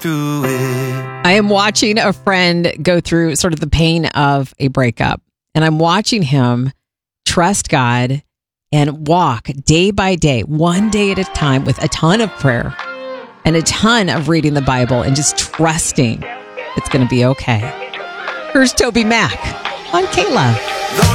through it. I am watching a friend go through sort of the pain of a breakup, and I'm watching him trust God and walk day by day, one day at a time, with a ton of prayer and a ton of reading the Bible and just trusting it's going to be okay. Here's Toby Mac on K-Love.